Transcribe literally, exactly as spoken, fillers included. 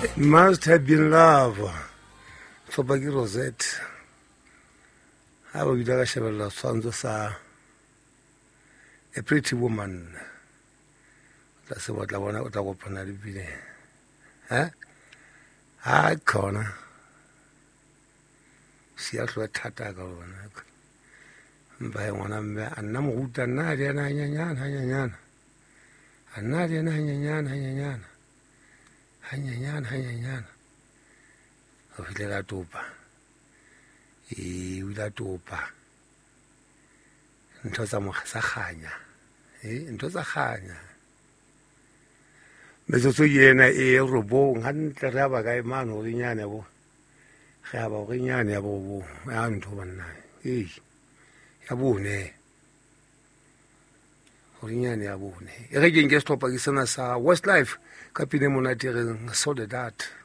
It must have been love. Tlhopha ke Rosette. Ha ba bile ka shebella swantso sa A Pretty Woman. Tla se batla bona o tla go phana le bile. Ha? Ha khona. Sia tlo thata ka bona. Mba ngwana mme a nna mo ruta nna le na nyanyana nyanyana. Anna le na nyanyana nyanyana. Hanyanyana hanyanyana. O file la topa. E o la topa. Ntho tsa mo sa khanya. Eh ntho tsa khanya. Metsotso yena e robong hantle ra ba ka imano o rinyane bo. Ga ba o rinyane ya bo bo. Ya ntho banna. Eh. Ya bone. O rinyane ya bone. E re ke nke stoppa ke sena sa Westlife ka pine monate re Soledad.